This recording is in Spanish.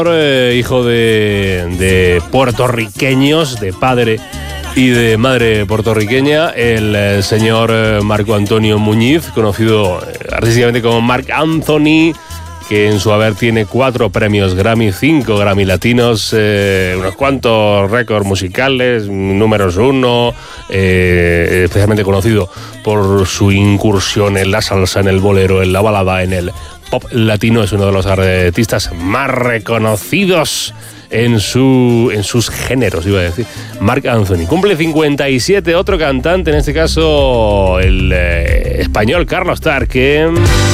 Hijo de puertorriqueños, de padre y de madre puertorriqueña, el señor Marco Antonio Muñiz, conocido artísticamente como Marc Anthony, que en su haber tiene 4 premios Grammy, 5 Grammy latinos, unos cuantos récords musicales, números 1, especialmente conocido por su incursión en la salsa, en el bolero, en la balada, en el pop latino. Es uno de los artistas más reconocidos en sus géneros, iba a decir. Marc Anthony cumple 57, otro cantante, en este caso el español Carlos Tarque.